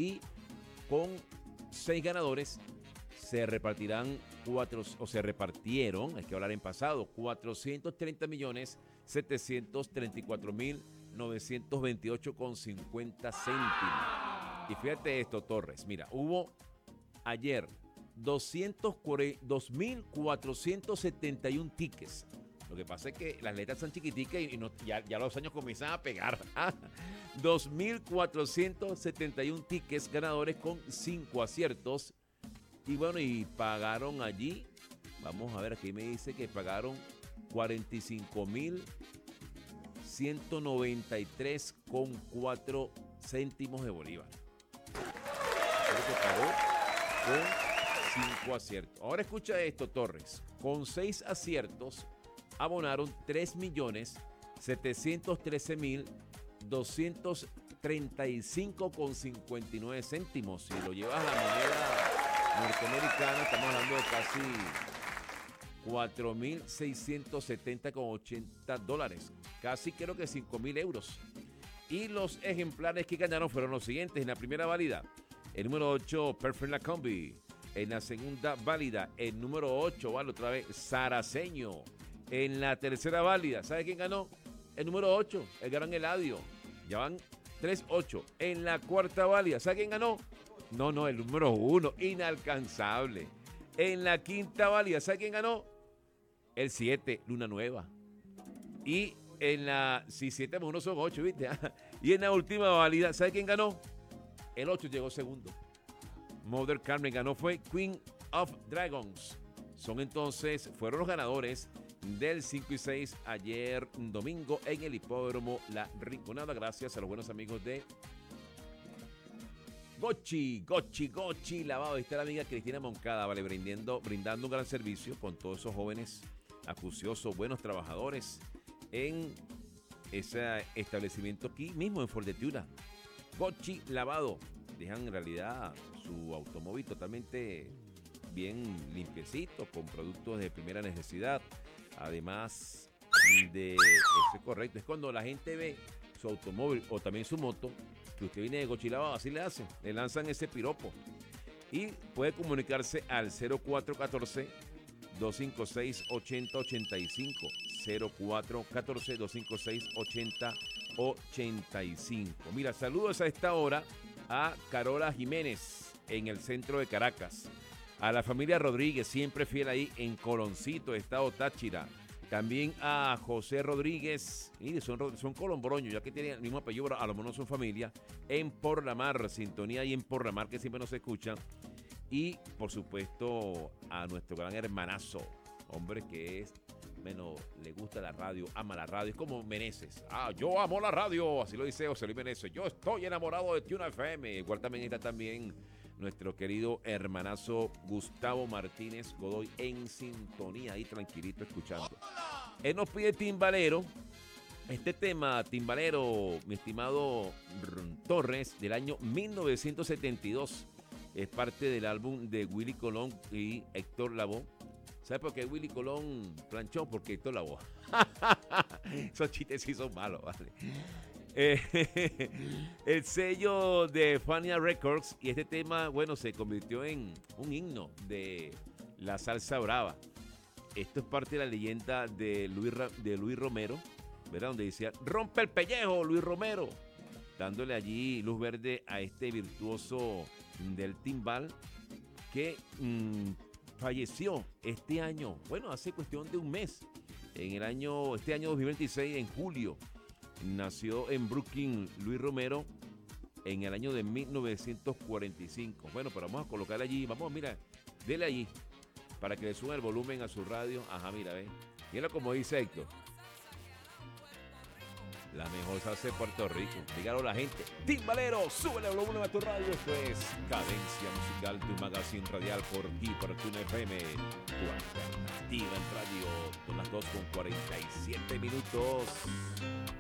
y con 6 ganadores se repartirán se repartieron, hay que hablar en pasado, 430.734.928,50 céntimos. Y fíjate esto, Torres, mira, hubo ayer 2.471 tickets. Lo que pasa es que las letras son chiquiticas y ya los años comienzan a pegar. 2.471 tickets ganadores con 5 aciertos. Y bueno, y pagaron allí, vamos a ver, aquí me dice que pagaron 45.193,4 céntimos de bolívar. Creo que pagó con 5 aciertos. Ahora escucha esto, Torres. Con 6 aciertos abonaron 3.700.235,59 céntimos. Si lo llevas a la moneda norteamericana, estamos hablando de casi $4.670,80, casi creo que 5.000 euros. Y los ejemplares que ganaron fueron los siguientes. En la primera válida, el número 8, Perfect La Combi. En la segunda válida, el número 8, vale otra vez, Saraceño. En la tercera válida, ¿sabe quién ganó? El número 8, el Gran Eladio. Ya van 3-8. En la cuarta válida, ¿sabe quién ganó? No, el número 1, Inalcanzable. En la quinta válida, ¿sabe quién ganó? El 7, Luna Nueva. Y en la... Sí, 7 más 1 son 8, ¿viste? Y en la última válida, ¿sabe quién ganó? El 8 llegó segundo. Mother Carmen ganó, fue Queen of Dragons. Fueron los ganadores del 5 y 6 ayer domingo en el hipódromo La Rinconada, gracias a los buenos amigos de Gochi Lavado. Ahí está la amiga Cristina Moncada, vale, brindando un gran servicio con todos esos jóvenes acuciosos, buenos trabajadores en ese establecimiento aquí mismo en Fortuna. Gochi Lavado, dejan en realidad su automóvil totalmente bien limpiecito, con productos de primera necesidad. Además de eso, es correcto, es cuando la gente ve su automóvil o también su moto, que usted viene de Gochi Lavado, así le hacen, le lanzan ese piropo. Y puede comunicarse al 0414-256-8085, 0414-256-8085. Mira, saludos a esta hora a Carola Jiménez en el centro de Caracas, a la familia Rodríguez, siempre fiel ahí en Coloncito, estado Táchira. También a José Rodríguez, y son colombroños, ya que tienen el mismo apellido, a lo menos son familia, en Porlamar, sintonía ahí en Porlamar, que siempre nos escuchan. Y, por supuesto, a nuestro gran hermanazo, hombre que es, bueno, le gusta la radio, ama la radio, es como Meneses. Yo amo la radio, así lo dice José Luis Meneses. Yo estoy enamorado de Tuna FM. Igual también está también nuestro querido hermanazo Gustavo Martínez Godoy en sintonía, ahí tranquilito escuchando. Él nos pide Timbalero. Este tema, Timbalero, mi estimado Torres, del año 1972. Es parte del álbum de Willy Colón y Héctor Lavoe. ¿Sabe por qué Willy Colón planchó? Porque Héctor Lavoe. Esos chistes sí son malos, ¿vale? El sello de Fania Records, y este tema, bueno, se convirtió en un himno de la salsa brava. Esto es parte de la leyenda de Luis Romero, ¿verdad? Donde decía, rompe el pellejo, Luis Romero, dándole allí luz verde a este virtuoso del timbal que falleció este año, bueno, hace cuestión de un mes, este año 2026, en julio. Nació en Brooklyn Luis Romero en el año de 1945. Bueno, pero vamos a colocarle allí, mira, dele allí para que le suba el volumen a su radio. Ajá, mira, ve. Mira como dice Héctor. La mejor salsa de Puerto Rico. Dígalo a la gente. Timbalero, súbele el volumen a tu radio. Esto es Cadencia Musical, tu magazine radial por aquí, por Tuna FM. Tu alternativa en radio. Son las 2:47 minutos.